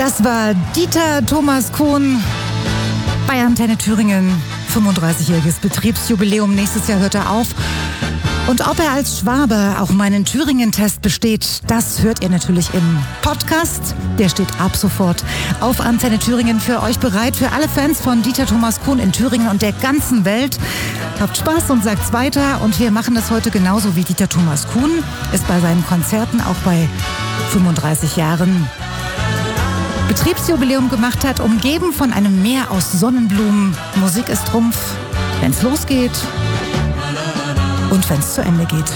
Das war Dieter Thomas Kuhn bei Antenne Thüringen. 35-jähriges Betriebsjubiläum. Nächstes Jahr hört er auf. Und ob er als Schwabe auch meinen Thüringen-Test besteht, das hört ihr natürlich im Podcast. Der steht ab sofort auf Antenne Thüringen für euch bereit. Für alle Fans von Dieter Thomas Kuhn in Thüringen und der ganzen Welt. Habt Spaß und sagt's weiter. Und wir machen das heute genauso wie Dieter Thomas Kuhn es bei seinen Konzerten auch bei 35 Jahren Betriebsjubiläum gemacht hat, umgeben von einem Meer aus Sonnenblumen. Musik ist Trumpf, wenn's losgeht und wenn's zu Ende geht.